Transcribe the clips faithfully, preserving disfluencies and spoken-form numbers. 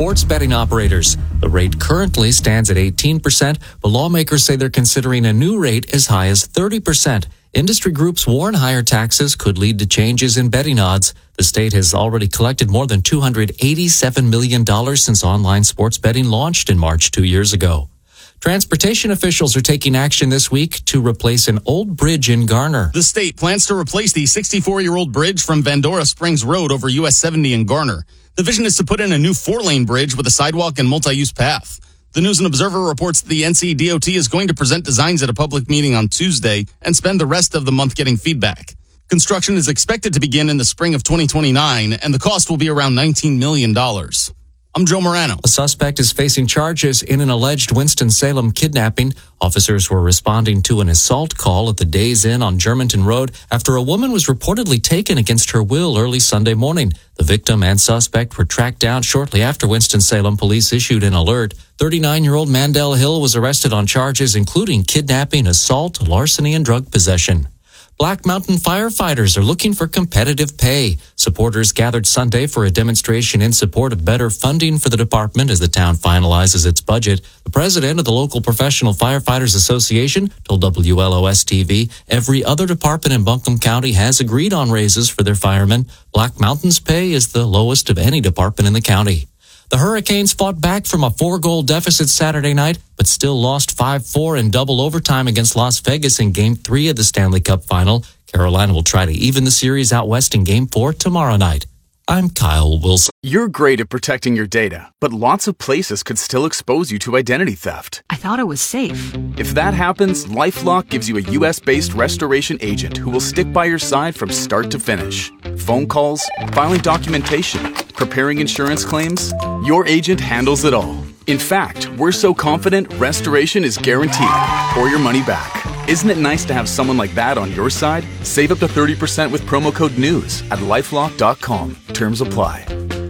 sports betting operators. The rate currently stands at eighteen percent, but lawmakers say they're considering a new rate as high as thirty percent. Industry groups warn higher taxes could lead to changes in betting odds. The state has already collected more than two hundred eighty-seven million dollars since online sports betting launched in March two years ago. Transportation officials are taking action this week to replace an old bridge in Garner. The state plans to replace the sixty-four-year-old bridge from Vandora Springs Road over U S seventy in Garner. The vision is to put in a new four-lane bridge with a sidewalk and multi-use path. The News and Observer reports that the N C D O T is going to present designs at a public meeting on Tuesday and spend the rest of the month getting feedback. Construction is expected to begin in the spring of twenty twenty-nine, and the cost will be around nineteen million dollars. I'm Joe Morano. A suspect is facing charges in an alleged Winston-Salem kidnapping. Officers were responding to an assault call at the Days Inn on Germantown Road after a woman was reportedly taken against her will early Sunday morning. The victim and suspect were tracked down shortly after Winston-Salem police issued an alert. thirty-nine-year-old Mandel Hill was arrested on charges including kidnapping, assault, larceny, and drug possession. Black Mountain firefighters are looking for competitive pay. Supporters gathered Sunday for a demonstration in support of better funding for the department as the town finalizes its budget. The president of the local Professional Firefighters Association told W L O S T V every other department in Buncombe County has agreed on raises for their firemen. Black Mountain's pay is the lowest of any department in the county. The Hurricanes fought back from a four-goal deficit Saturday night, but still lost five four in double overtime against Las Vegas in Game three of the Stanley Cup Final. Carolina will try to even the series out west in Game four tomorrow night. I'm Kyle Wilson. You're great at protecting your data, but lots of places could still expose you to identity theft. I thought it was safe. If that happens, LifeLock gives you a U S-based restoration agent who will stick by your side from start to finish. Phone calls, filing documentation, preparing insurance claims, your agent handles it all. In fact, we're so confident restoration is guaranteed or your money back. Isn't it nice to have someone like that on your side? Save up to thirty percent with promo code NEWS at lifelock dot com. Terms apply.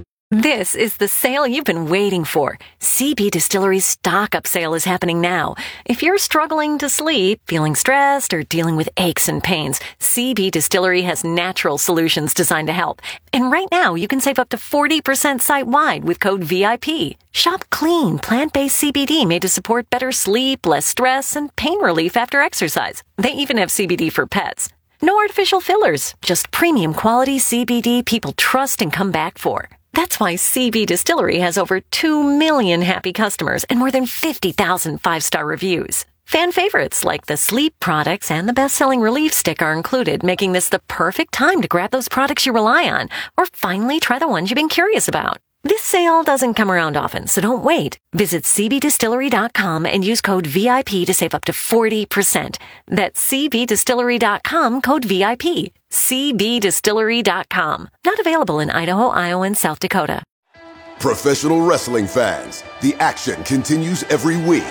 This is the sale you've been waiting for. C B Distillery's stock-up sale is happening now. If you're struggling to sleep, feeling stressed, or dealing with aches and pains, C B Distillery has natural solutions designed to help. And right now, you can save up to forty percent site-wide with code V I P. Shop clean, plant-based C B D made to support better sleep, less stress, and pain relief after exercise. They even have C B D for pets. No artificial fillers, just premium quality C B D people trust and come back for. That's why C B Distillery has over two million happy customers and more than fifty thousand five-star reviews. Fan favorites like the sleep products and the best-selling relief stick are included, making this the perfect time to grab those products you rely on or finally try the ones you've been curious about. This sale doesn't come around often, so don't wait. Visit c b distillery dot com and use code V I P to save up to forty percent. That's c b distillery dot com, code V I P. c b distillery dot com. Not available in Idaho, Iowa, and South Dakota. Professional wrestling fans, the action continues every week.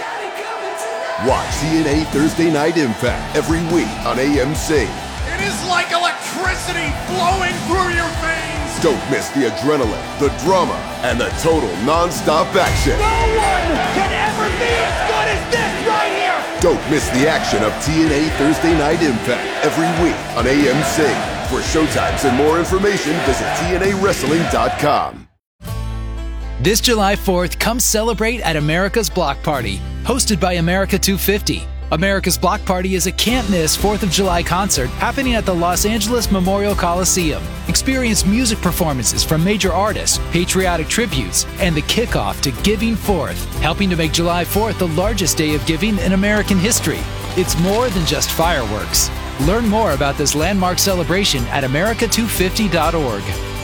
Watch T N A Thursday Night Impact every week on A M C. It is like electricity flowing through your veins. Don't miss the adrenaline, the drama, and the total non-stop action. No one can ever be as good as this right here. Don't miss the action of T N A Thursday Night Impact every week on A M C. For showtimes and more information, visit T N A wrestling dot com. This July fourth, come celebrate at America's Block Party, hosted by America two fifty. America's Block Party is a can't-miss fourth of July concert happening at the Los Angeles Memorial Coliseum. Experience music performances from major artists, patriotic tributes, and the kickoff to Giving Fourth, helping to make July fourth the largest day of giving in American history. It's more than just fireworks. Learn more about this landmark celebration at america two fifty dot org.